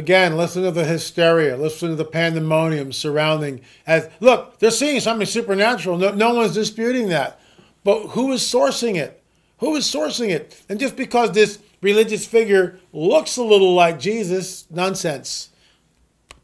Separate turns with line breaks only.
again, listen to the hysteria, listen to the pandemonium surrounding. Look, they're seeing something supernatural. No one's disputing that. But who is sourcing it? Who is sourcing it? And just because this religious figure looks a little like Jesus, nonsense.